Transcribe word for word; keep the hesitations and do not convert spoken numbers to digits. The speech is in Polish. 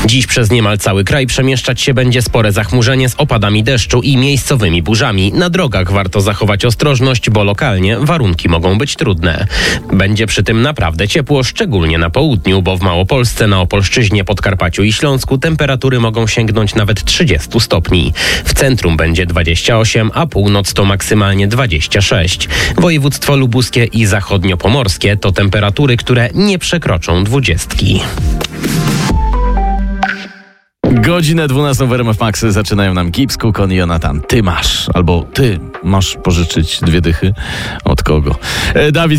Dziś przez niemal cały kraj przemieszczać się będzie spore zachmurzenie z opadami deszczu i miejscowymi burzami. Na drogach warto zachować ostrożność, bo lokalnie warunki mogą być trudne. Będzie przy tym naprawdę ciepło, szczególnie na południu, bo w Małopolsce, na Opolszczyźnie, Podkarpaciu i Śląsku temperatury mogą sięgnąć nawet trzydzieści stopni. W centrum będzie dwadzieścia osiem, a północ to maksymalnie dwadzieścia sześć. Województwo lubuskie i zachodniopomorskie to temperatury, które nie przekroczą dwudziestki. Godzinę dwunastą w R M F Max zaczynają nam Gibbs, Cook i Jonathan. Ty masz, albo ty masz pożyczyć dwie dychy. Od kogo? E, Dawid